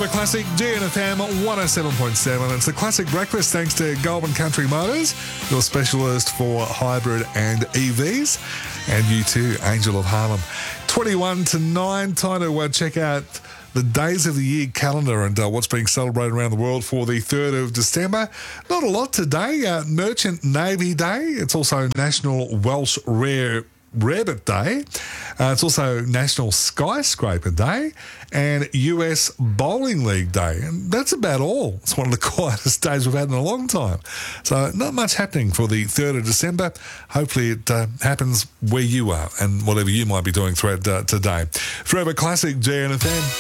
Forever Classic, GNFM 107.7. It's the Classic Breakfast thanks to Goulburn Country Motors, your specialist for hybrid and EVs. And you too, Angel of Harlem. 21 to 9, time to check out the days of the year calendar and what's being celebrated around the world for the 3rd of December. Not a lot today. Merchant Navy Day. It's also National Welsh Rare Rabbit Day. It's also National Skyscraper Day and US Bowling League Day. And that's about all. It's one of the quietest days we've had in a long time. So not much happening for the 3rd of December. Hopefully it happens where you are and whatever you might be doing throughout today. Forever Classic, GNFM.